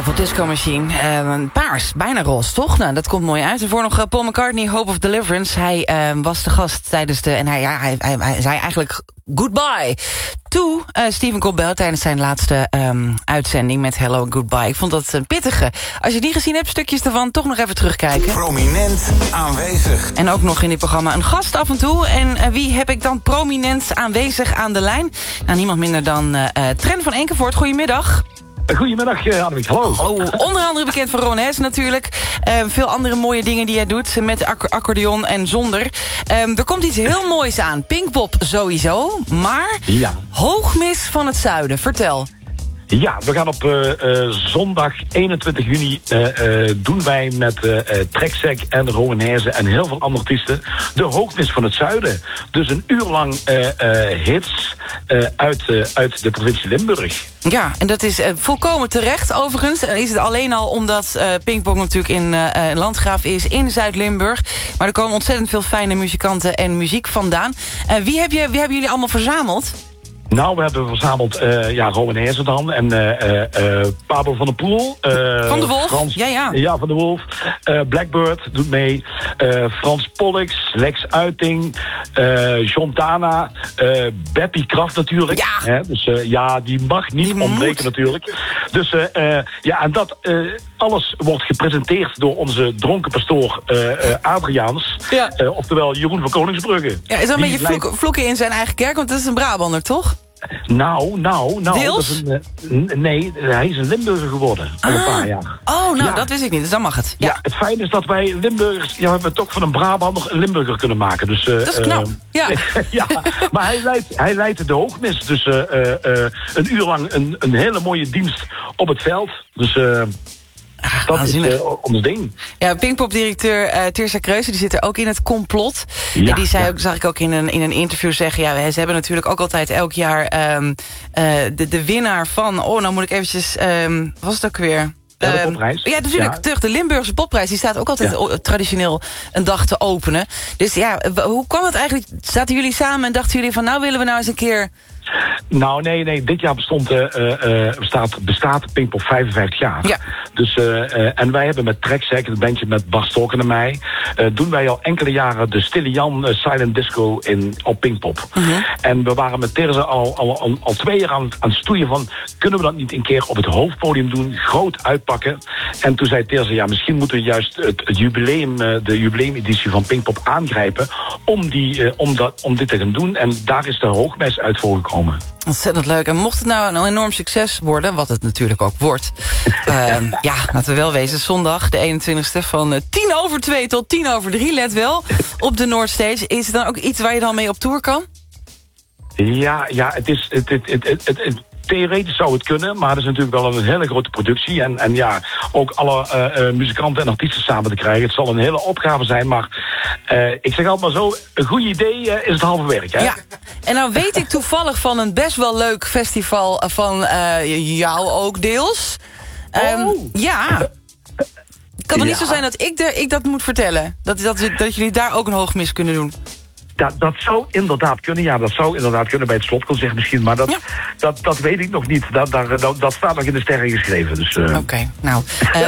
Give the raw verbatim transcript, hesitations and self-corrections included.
Purple Disco Machine. Uh, paars, bijna roze, toch? Nou, dat komt mooi uit. En voor nog uh, Paul McCartney, Hope of Deliverance. Hij uh, was de gast tijdens de... En hij, ja, hij, hij, hij zei eigenlijk goodbye to uh, Stephen Colbert tijdens zijn laatste um, uitzending met Hello Goodbye. Ik vond dat een pittige. Als je die gezien hebt, stukjes ervan, toch nog even terugkijken. Prominent aanwezig. En ook nog in dit programma een gast af en toe. En uh, wie heb ik dan prominent aanwezig aan de lijn? Nou, niemand minder dan uh, uh, Tren van Enkevoort. Goedemiddag. Goedemiddag, uh, Annemiek. Hallo. Hallo. Onder andere bekend van Rowanese natuurlijk. Uh, veel andere mooie dingen die hij doet. Met acc- accordeon en zonder. Um, er komt iets heel moois aan. Pinkpop sowieso. Maar ja. Hoogmis van het Zuiden. Vertel. Ja, we gaan op uh, uh, zondag eenentwintig juni uh, uh, doen wij met uh, uh, Treksek en Rowanese en heel veel andere artiesten de Hoogmis van het Zuiden. Dus een uur lang uh, uh, hits uh, uit, uh, uit de provincie Limburg. Ja, en dat is uh, volkomen terecht overigens. Uh, is het alleen al omdat uh, Pinkpop natuurlijk in uh, Landgraaf is in Zuid-Limburg. Maar er komen ontzettend veel fijne muzikanten en muziek vandaan. Uh, wie, heb je, wie hebben jullie allemaal verzameld? Nou, we hebben verzameld uh, ja, Rowanese dan en uh, uh, Pablo van der Poel. Uh, van de Wolf? Frans, ja, ja. Ja, van de Wolf. Uh, Blackbird doet mee. Uh, Frans Pollux, Lex Uiting, uh, John Dana, uh, Beppie Kraft natuurlijk. Ja. Hè? Dus uh, ja, die mag niet die ontbreken moet. natuurlijk. Dus uh, uh, ja, en dat... Uh, alles wordt gepresenteerd door onze dronken pastoor uh, uh, Adriaans. Ja. Uh, oftewel Jeroen van Koningsbrugge. Ja, is dat een beetje leidt... vloek, vloeken in zijn eigen kerk? Want het is een Brabander, toch? Nou, nou, nou. Deels? Dat is een, uh, nee, hij is een Limburger geworden. Al ah. een paar jaar. Oh, nou, ja. dat wist ik niet. Dus dan mag het. Ja, ja het fijne is dat wij Limburgers... Ja, we hebben toch van een Brabander een Limburger kunnen maken. Dus, uh, dat is knap. Uh, ja. ja. Maar hij leidt, hij leidt de hoogmis. Dus uh, uh, uh, een uur lang een, een hele mooie dienst op het veld. Dus... Uh, Ah, dat is uh, ons ding. Ja, Pinkpop-directeur uh, Tirza Kreuzen, die zit er ook in het complot. Ja, en die zei ja. ook, zag ik ook in een, in een interview zeggen... ja, ze hebben natuurlijk ook altijd elk jaar um, uh, de, de winnaar van... oh, nou moet ik eventjes... Um, was het ook weer... Ja, de um, popprijs. Ja, natuurlijk, ja. terug. De Limburgse popprijs, die staat ook altijd ja. traditioneel een dag te openen. Dus ja, hoe kwam het eigenlijk? Zaten jullie samen en dachten jullie van... nou willen we nou eens een keer... Nou, nee, nee. Dit jaar bestond, uh, uh, bestaat, bestaat Pinkpop vijfenvijftig jaar. Ja. Dus, uh, uh, en wij hebben met Treksek, het bandje met Bas Storken en mij... Uh, doen wij al enkele jaren de Stille Jan uh, Silent Disco in, op Pinkpop. Uh-huh. En we waren met Terza al, al, al, al twee jaar aan, aan het stoeien van... kunnen we dat niet een keer op het hoofdpodium doen, groot uitpakken? En toen zei Terza, ja, misschien moeten we juist het, het jubileum, uh, de jubileumeditie van Pinkpop aangrijpen... om, die, uh, om, dat, om dit te gaan doen. En daar is de hoogmis uit voorgekomen. Ontzettend leuk. En mocht het nou een enorm succes worden, wat het natuurlijk ook wordt... uh, ja, laten we wel wezen, zondag de eenentwintigste van uh, tien over twee tot tien over drie, let wel, op de Noordstage. Is het dan ook iets waar je dan mee op tour kan? Ja, ja, het is... Het, het, het, het, het, het theoretisch zou het kunnen, maar het is natuurlijk wel een hele grote productie. En, en ja, ook alle uh, uh, muzikanten en artiesten samen te krijgen. Het zal een hele opgave zijn, maar uh, ik zeg altijd maar zo, een goed idee uh, is het halve werk, hè? Ja, en nou weet ik toevallig van een best wel leuk festival van uh, jou ook deels. Um, oh. Ja. Kan het ja. niet zo zijn dat ik, de, ik dat moet vertellen? Dat, dat, dat jullie daar ook een hoogmis kunnen doen? Dat, dat zou inderdaad kunnen, ja, dat zou inderdaad kunnen bij het slotconcert misschien, maar dat, ja. dat, dat weet ik nog niet. Dat, dat, dat, dat staat nog in de sterren geschreven. Dus, uh... Oké, okay, nou, uh,